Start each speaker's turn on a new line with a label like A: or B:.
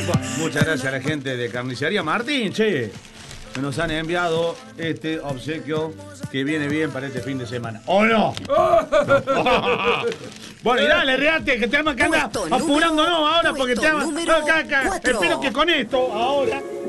A: Muchas gracias a la gente de Carnicería Martín, che. Que nos han enviado este obsequio que viene bien para este fin de semana. ¿O no? Bueno, y dale, reate, que te anda apurándonos ahora porque te ama. Espero que con esto, ahora.